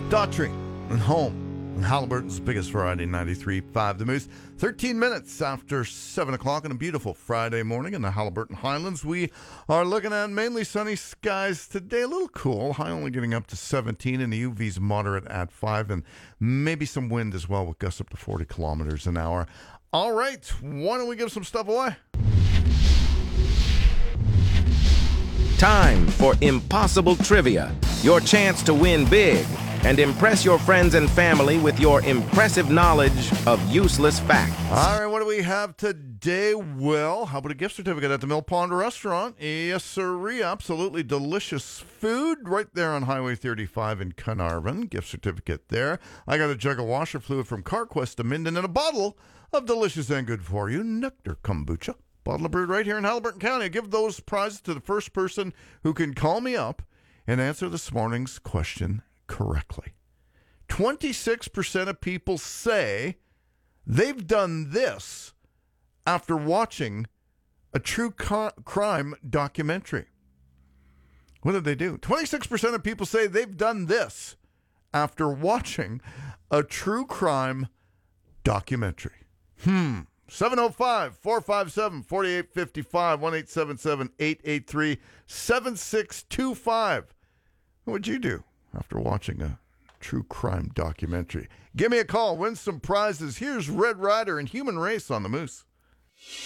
Daughtry and home. And Halliburton's biggest variety, 93.5 The Moose. 13 minutes after 7 o'clock on a beautiful Friday morning in the Halliburton Highlands. We are looking at mainly sunny skies today. A little cool. High only getting up to 17 and the UV's moderate at 5. And maybe some wind as well with gusts up to 40 kilometers an hour. All right. Why don't we give some stuff away? Time for Impossible Trivia. Your chance to win big and impress your friends and family with your impressive knowledge of useless facts. All right, what do we have today? Well, how about a gift certificate at the Mill Pond Restaurant? Yes, sirree. Absolutely delicious food right there on Highway 35 in Carnarvon. Gift certificate there. I got a jug of washer fluid from CarQuest of Minden and a bottle of delicious and good for you Nectar Kombucha. Bottle of brewed right here in Halliburton County. I give those prizes to the first person who can call me up and answer this morning's question correctly. 26% of people say they've done this after watching a true crime documentary. What did they do? 26% of people say they've done this after watching a true crime documentary. 705-457-4855, 1-877-883-7625. What would you do after watching a true crime documentary? Give me a call. Win some prizes. Here's Red Rider and Human Race on the Moose.